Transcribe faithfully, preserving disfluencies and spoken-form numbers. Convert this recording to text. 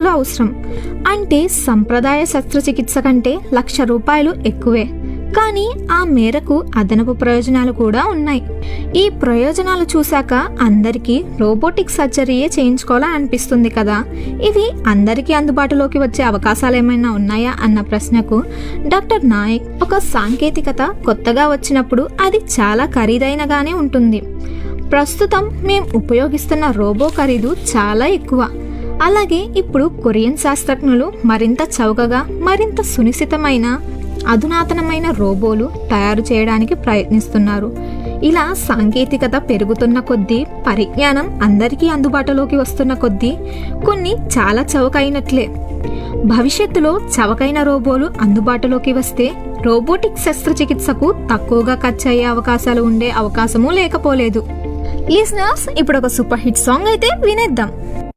లక్షలు అవసరం. అంటే సంప్రదాయ శస్త్రచికిత్స కంటే లక్ష రూపాయలు ఎక్కువే. కానీ ఆ మేరకు అదనపు ప్రయోజనాలు కూడా ఉన్నాయి. ఈ ప్రయోజనాలు చూశాక అందరికీ రోబోటిక్ సర్జరీయే చేయించుకోవాలని అనిపిస్తుంది కదా. ఇవి అందరికీ అందుబాటులోకి వచ్చే అవకాశాలు ఏమైనా ఉన్నాయా అన్న ప్రశ్నకు డాక్టర్ నాయక్, ఒక సాంకేతికత కొత్తగా వచ్చినప్పుడు అది చాలా ఖరీదైనగానే ఉంటుంది. ప్రస్తుతం మేం ఉపయోగిస్తున్న రోబో ఖరీదు చాలా ఎక్కువ. అలాగే ఇప్పుడు కొరియన్ శాస్త్రజ్ఞులు మరింత చౌకగా, మరింత సునిశ్చితమైన, అధునాతనమైన రోబోలు తయారు చేయడానికి ప్రయత్నిస్తున్నారు. ఇలా సాంకేతికత పెరుగుతున్న కొద్దీ, పరిజ్ఞానం అందరికీ అందుబాటులోకి వస్తున్న కొద్దీ కొన్ని చాలా చౌకైనట్లే. భవిష్యత్తులో చవకైన రోబోలు అందుబాటులోకి వస్తే రోబోటిక్ శస్త్రచికిత్సకు తక్కువగా ఖర్చు అయ్యే అవకాశాలు ఉండే అవకాశమూ లేకపోలేదు. లిజనర్స్, ఇప్పుడు ఒక సూపర్ హిట్ సాంగ్ అయితే వినేద్దాం.